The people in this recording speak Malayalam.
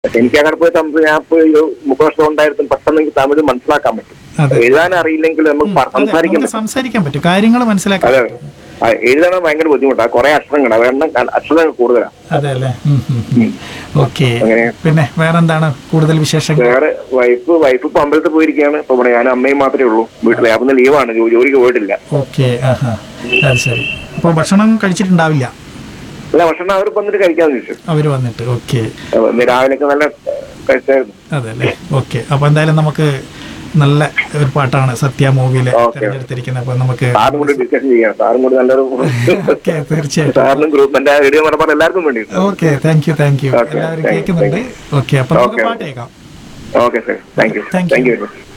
പക്ഷെ എനിക്ക് അങ്ങനെ പോയി ഞാൻ പോയി 30 വർഷം ഉണ്ടായിരുന്നു, പെട്ടെന്ന് എനിക്ക് തമിഴ് മനസ്സിലാക്കാൻ പറ്റും. എഴുതാൻ അറിയില്ലെങ്കിൽ നമുക്ക് സംസാരിക്കാൻ പറ്റും, കാര്യങ്ങൾ മനസ്സിലാക്കാൻ. അതെ, എഴുതാൻ ഭയങ്കര ബുദ്ധിമുട്ടാണ്, കുറെ അക്ഷരങ്ങൾ അക്ഷരങ്ങൾ കൂടുതലാണ്. അതെ അല്ലേ. ഓക്കെ, പിന്നെ വേറെന്താണ് കൂടുതൽ വിശേഷങ്ങൾ? വേറെ വൈഫ് ഇപ്പൊ അമ്പലത്തിൽ പോയിരിക്കുകയാണ്. ഇപ്പൊ ഇവിടെ ഞാൻ അമ്മയും മാത്രമേ ഉള്ളൂ വീട്ടിൽ. അപ്പൊ ലീവാണ്, ജോലിക്ക് പോയിട്ടില്ല. ഓക്കെ, അത് ശരി. അപ്പൊ ഭക്ഷണം കഴിച്ചിട്ടുണ്ടാവില്ല? അല്ല, ഭക്ഷണം അവർ വന്നിട്ട് കഴിക്കാന്ന് ചോദിച്ചു. അവര് വന്നിട്ട്. ഓക്കെ, രാവിലെയൊക്കെ നല്ല കഴിച്ചായിരുന്നു. അതെ അല്ലേ. ഓക്കെ, അപ്പൊ എന്തായാലും നമുക്ക് നല്ല ഒരു പാട്ടാണ് സത്യ മൂവിയില് തിരഞ്ഞെടുത്തിരിക്കുന്നത്. അപ്പൊ നമുക്ക് സാറും കൂടി ഡിസ്കഷൻ ചെയ്യാം. സാറും കൂടി നല്ലൊരു തീർച്ചയായിട്ടും സാറിനും ഗ്രൂപ്പ് എന്റെ റേഡിയോ മലബാർ എല്ലാവർക്കും വേണ്ടി. ഓക്കെ, താങ്ക് യു എല്ലാവരും കേൾക്കുന്നുണ്ട്. ഓക്കെ, അപ്പൊ നമുക്ക് പാട്ട് കേൾക്കാം. Okay sir, thank you.